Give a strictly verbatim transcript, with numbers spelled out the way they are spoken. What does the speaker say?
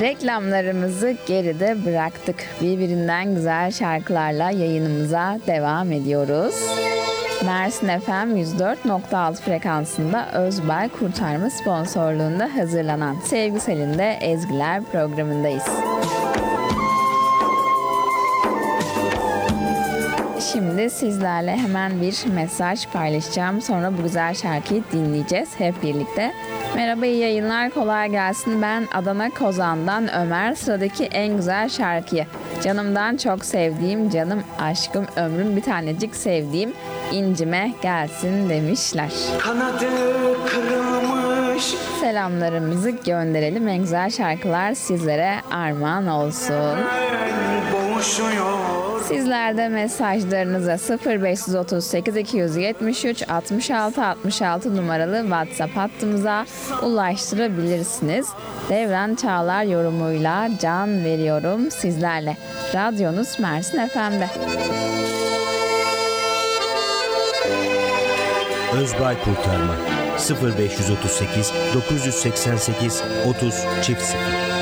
Reklamlarımızı geride bıraktık. Birbirinden güzel şarkılarla yayınımıza devam ediyoruz. Mersin F M yüz dört nokta altı frekansında Özbay Kurtarma sponsorluğunda hazırlanan Sevgi Selin'de Ezgiler programındayız. Şimdi sizlerle hemen bir mesaj paylaşacağım. Sonra bu güzel şarkıyı dinleyeceğiz hep birlikte. Merhaba, iyi yayınlar, kolay gelsin. Ben Adana Kozan'dan Ömer. Sıradaki en güzel şarkıyı canımdan çok sevdiğim, canım aşkım, ömrüm bir tanecik sevdiğim İncime gelsin demişler. Kanadı kırılmış. Selamlarımızı gönderelim. En güzel şarkılar sizlere armağan olsun. Sizler de mesajlarınıza sıfır beş otuz sekiz iki yüz yetmiş üç altmış altı altmış altı numaralı WhatsApp hattımıza ulaştırabilirsiniz. Devran Çağlar yorumuyla can veriyorum sizlerle. Radyonuz Mersin F M'de. Özbay Kurtarma sıfır beş otuz sekiz dokuz seksen sekiz otuz sıfır